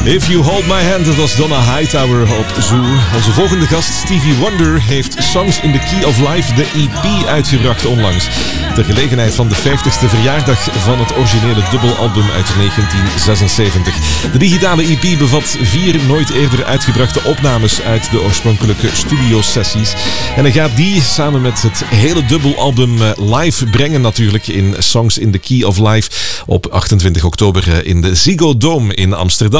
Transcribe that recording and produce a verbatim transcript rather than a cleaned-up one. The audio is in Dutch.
If You Hold My Hand, dat was Donna Hightower op Zoo. Onze volgende gast, Stevie Wonder, heeft Songs in the Key of Life, de E P, uitgebracht onlangs. Ter gelegenheid van de vijftigste verjaardag van het originele dubbelalbum uit negentien zesenzeventig. De digitale E P bevat vier nooit eerder uitgebrachte opnames uit de oorspronkelijke studiosessies. En hij gaat die samen met het hele dubbelalbum live brengen natuurlijk in Songs in the Key of Life op achtentwintig oktober in de Ziggo Dome in Amsterdam.